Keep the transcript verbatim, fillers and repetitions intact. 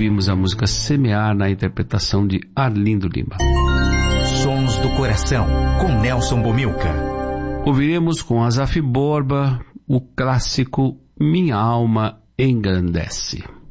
ouvimos a música Semear na interpretação de Arlindo Lima. Sons do Coração, com Nelson Bomilca. Ouviremos com Asaf Borba o clássico Minha Alma Engrandece.